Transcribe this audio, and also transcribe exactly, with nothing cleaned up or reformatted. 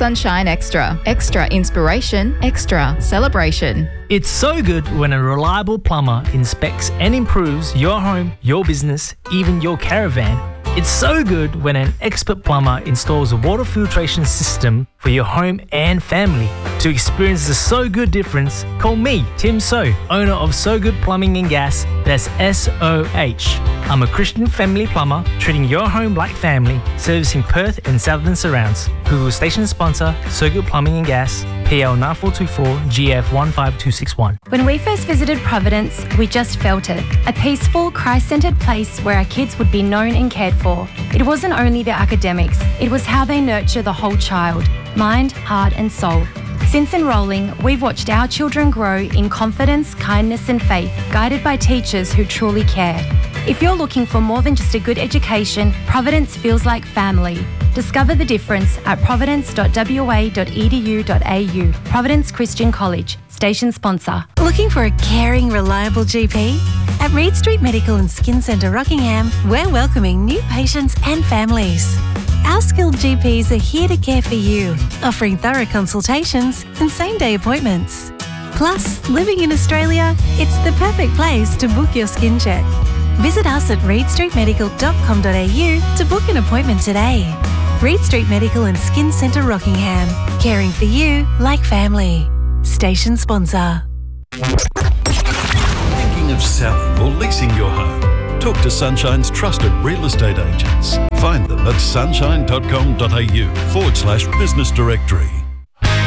Sunshine Extra. Extra inspiration, extra celebration. It's so good when a reliable plumber inspects and improves your home, your business, even your caravan. It's so good when an expert plumber installs a water filtration system for your home and family. To experience the So Good difference, call me, Tim So, owner of So Good Plumbing and Gas, that's S O H. I'm a Christian family plumber, treating your home like family, servicing Perth and southern surrounds. Google station sponsor, So Good Plumbing and Gas, P L nine four two four G F one five two six one. When we first visited Providence, we just felt it. A peaceful, Christ-centred place where our kids would be known and cared for. It wasn't only the academics, it was how they nurture the whole child, mind, heart and soul. Since enrolling, we've watched our children grow in confidence, kindness and faith, guided by teachers who truly care. If you're looking for more than just a good education, Providence feels like family. Discover the difference at providence dot w a dot e d u dot a u. Providence Christian College, station sponsor. Looking for a caring, reliable G P? At Reed Street Medical and Skin Centre Rockingham, we're welcoming new patients and families. Our skilled G Ps are here to care for you, offering thorough consultations and same-day appointments. Plus, living in Australia, it's the perfect place to book your skin check. Visit us at reed street medical dot com dot a u to book an appointment today. Reed Street Medical and Skin Centre Rockingham, caring for you like family. Station sponsor. Thinking of selling or leasing your home? Talk to Sunshine's trusted real estate agents. Find them at sunshine dot com dot a u forward slash business directory.